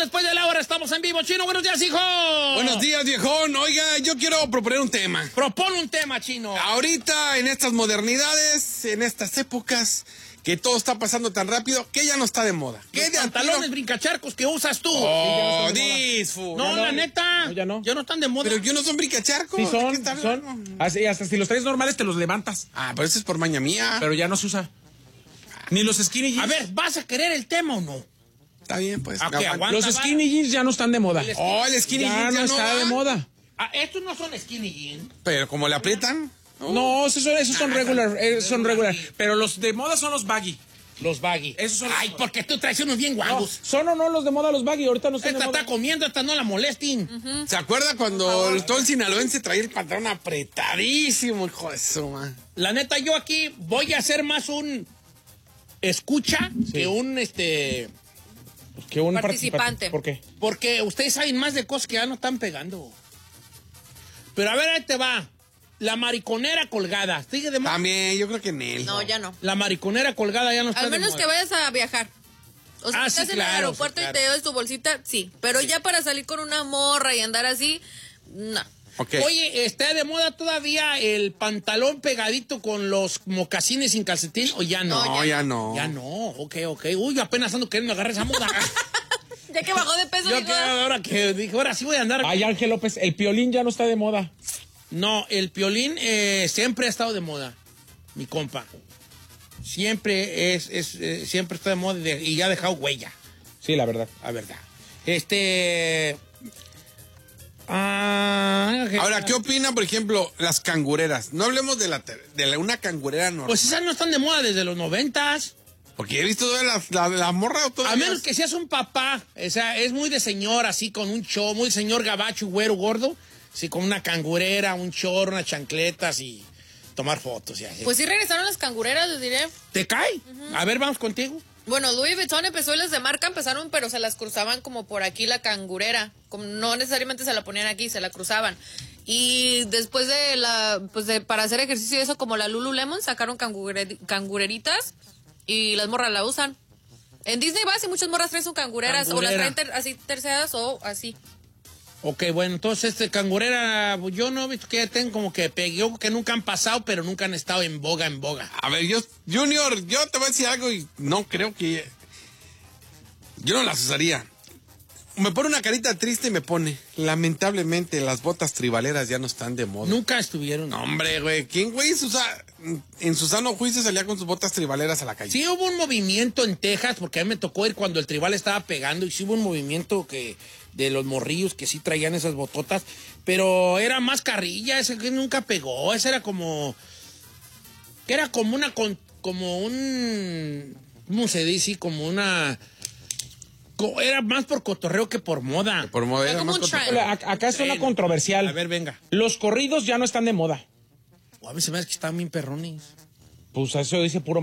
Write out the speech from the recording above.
después de la hora, estamos en vivo. Chino, buenos días, hijo. Buenos días, viejón. Oiga, yo quiero proponer un tema. Propone un tema, Chino. Ahorita, en estas modernidades, en estas épocas, que todo está pasando tan rápido, que ya no está de moda. ¿Qué Los de pantalones brincacharcos que usas tú. Oh, Sí, disfu. no, la neta. No, ya no. Ya no están de moda. Pero yo no son brincacharcos. Sí ¿Qué son, está son. hablando? Así, hasta si los traes normales te los levantas. Ah, pero eso es por maña mía. Pero ya no se usa. Ni los skinny jeans. A ver, ¿vas a querer el tema o no? Está bien, pues. Ah, ok, aguanta. aguanta. Los skinny jeans ya no están de moda. Oh, el skinny Ya jeans no está de va. moda. Ah, estos no son skinny jeans. Pero como le aprietan. No, esos son regular. Pero los de moda son los baggy. Los baggy. Esos son Ay, porque tú traes unos bien No, guangos. son o no los de moda los baggy. Ahorita no están Esta de moda. está comiendo, esta no la molesten. ¿Se acuerda cuando todo el sinaloense traía el pantalón apretadísimo, hijo de su madre? La neta, yo aquí voy a hacer más un escucha que un Que un Participante. ¿Por qué? porque ustedes saben más de cosas que ya no están pegando. Pero a ver, ahí te va. La mariconera colgada. ¿Sigue de moda? También, yo creo que en él. No, ya no. La mariconera colgada ya no está Al de menos moda. que vayas a viajar. O sea, Ah, estás sí, en el claro, aeropuerto sí, y te claro. llevas tu bolsita, sí. Pero ya para salir con una morra y andar así, no. Ok. Oye, ¿está de moda todavía el pantalón pegadito con los mocasines sin calcetín o ya no? No, ya no. Ya no, ok. Uy, yo apenas ando queriendo agarrar esa moda. Ya que bajó de peso, Yo dijo, que ahora que dije, ahora sí voy a andar. Ay, Ángel López, el piolín ya no está de moda. No, el piolín siempre ha estado de moda, mi compa. Siempre siempre está de moda y ya ha dejado huella, Sí, la verdad. la verdad. Ahora, ¿qué opina, por ejemplo, las cangureras? No hablemos de una cangurera normal. Pues esas no están de moda desde los 90s. Porque he visto toda la morra todas. A menos que seas un papá, o sea, es muy de señor, así con un show, muy de señor gabacho, güero, gordo, así con una cangurera, un chorro, unas chancletas y tomar fotos y así. Pues sí regresaron las cangureras, les diré. ¿Te cae? A ver, vamos contigo. Bueno, Louis Vuitton empezó y las de marca empezaron, pero se las cruzaban como por aquí la cangurera. Como no necesariamente se la ponían aquí, se la cruzaban. Y después para hacer ejercicio y eso, como la Lululemon, sacaron cangureritas y las morras la usan. En Disney vas y muchas morras traen sus cangureras, Cangurera. o las traen así terciadas o así. Ok, bueno, entonces cangurera, yo no he visto que tengo como que yo que nunca han pasado, pero nunca han estado en boga. A ver, Junior, yo te voy a decir algo y no creo que... Yo no las usaría. Me pone una carita triste y me pone, lamentablemente, las botas tribaleras ya no están de moda. Nunca estuvieron. No, hombre, güey. ¿Quién, güey, en su sano juicio salía con sus botas tribaleras a la calle? Sí hubo un movimiento en Texas, porque a mí me tocó ir cuando el tribal estaba pegando, y sí hubo un movimiento de los morrillos que sí traían esas bototas, pero era más carrilla, ese que nunca pegó, ese era como... que era como un... ¿cómo se dice? Como una... Era más por cotorreo que por moda. Por moda era como más un trend. contra- Acá es una A controversial. ver, venga. Los corridos ya no están de moda. A mí se me hace que están bien perrones. Pues eso dice puro